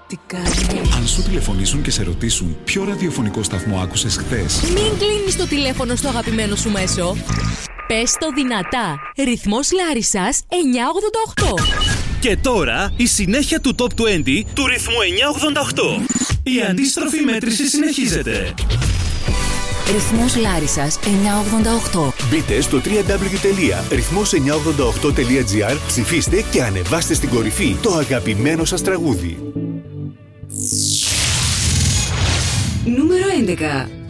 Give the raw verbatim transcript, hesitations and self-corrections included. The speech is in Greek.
Τι κάνεις? Αν σου τηλεφωνήσουν και σε ρωτήσουν ποιο ραδιοφωνικό σταθμό άκουσες χθες, μην κλείνεις το τηλέφωνο στο αγαπημένο σου μέσο. Πες το δυνατά. Ρυθμός Λάρισσας εννιακόσια ογδόντα οκτώ. Και τώρα η συνέχεια του Top είκοσι του ρυθμού εννιακόσια ογδόντα οκτώ. Η αντίστροφη μέτρηση συνεχίζεται. Ρυθμός Λάρισσας εννιακόσια ογδόντα οκτώ. Μπείτε στο double-u double-u double-u τελεία ρυθμός εννιακόσια ογδόντα οκτώ τελεία τζι άρ, ψηφίστε και ανεβάστε στην κορυφή το αγαπημένο σας τραγούδι. Νούμερο έντεκα.